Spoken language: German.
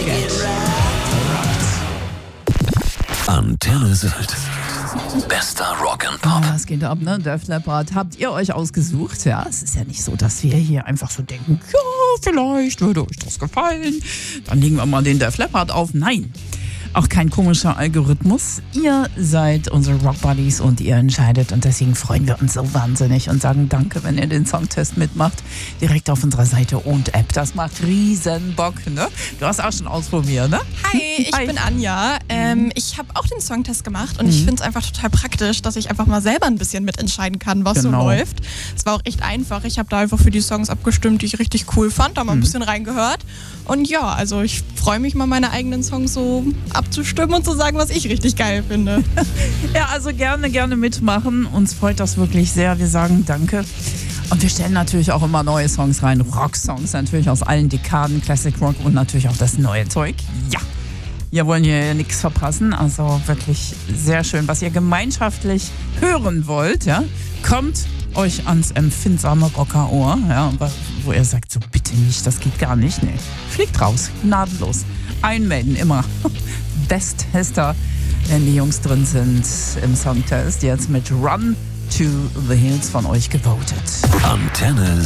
Antenne Sylt. Bester Rock and Pop. Es geht ab, ne? Def Leppard habt ihr euch ausgesucht, ja? Es ist ja nicht so, dass wir hier einfach so denken, ja, vielleicht würde euch das gefallen. Dann legen wir mal den Def Leppard auf. Nein. Auch kein komischer Algorithmus. Ihr seid unsere Rock Buddies und ihr entscheidet. Und deswegen freuen wir uns so wahnsinnig und sagen danke, wenn ihr den Songtest mitmacht. Direkt auf unserer Seite und App. Das macht riesen Bock, ne? Du hast auch schon ausprobiert, ne? Hi, ich bin Anja. Ich habe auch den Songtest gemacht und ich finde es einfach total praktisch, dass ich einfach mal selber ein bisschen mitentscheiden kann, was so läuft. Es war auch echt einfach. Ich habe da einfach für die Songs abgestimmt, die ich richtig cool fand, da mal ein bisschen reingehört. Und ja, also ich freue mich mal, meine eigenen Songs so abzustimmen und zu sagen, was ich richtig geil finde. Ja, also gerne mitmachen. Uns freut das wirklich sehr. Wir sagen danke. Und wir stellen natürlich auch immer neue Songs rein. Rocksongs natürlich aus allen Dekaden, Classic Rock und natürlich auch das neue Zeug. Ja, wir wollen hier nichts verpassen. Also wirklich sehr schön, was ihr gemeinschaftlich hören wollt. Ja, kommt euch ans empfindsame Rockerohr, ja, wo ihr sagt, so bitte nicht, das geht gar nicht. Nee, fliegt raus, gnadenlos. Einmelden immer. Besttester, wenn die Jungs drin sind im Songtest. Jetzt mit Run to the Hills von euch gewotet. Antenne